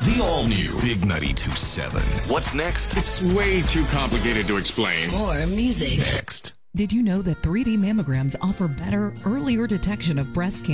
The all-new Big 92.7. What's next? It's way too complicated to explain. More music. Next. Did you know that 3D mammograms offer better, earlier detection of breast cancer?